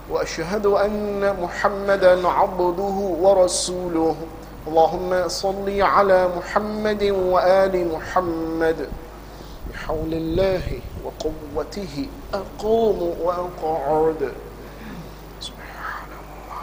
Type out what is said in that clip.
وأشهد أن محمدا عبده ورسوله. اللهم صل على محمد وآل محمد. بحول الله وقوته أقوم وأقعد.